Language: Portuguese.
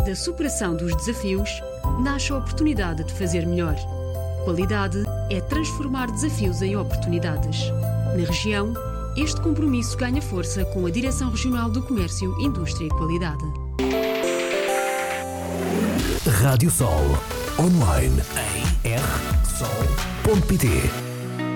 Da superação dos desafios, nasce a oportunidade de fazer melhor. Qualidade é transformar desafios em oportunidades. Na região, este compromisso ganha força com a Direção Regional do Comércio, Indústria e Qualidade. Rádio Sol. Online em rsol.pt